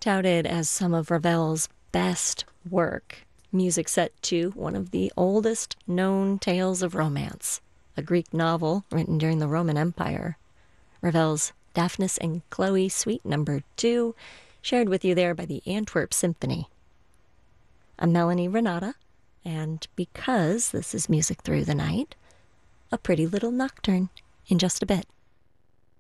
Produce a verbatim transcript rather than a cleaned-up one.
Touted as some of Ravel's best work, music set to one of the oldest known tales of romance, a Greek novel written during the Roman Empire. Ravel's Daphnis and Chloe Suite Number two, shared with you there by the Antwerp Symphony. I'm Melanie Renata, and because this is Music Through the Night, a pretty little nocturne in just a bit.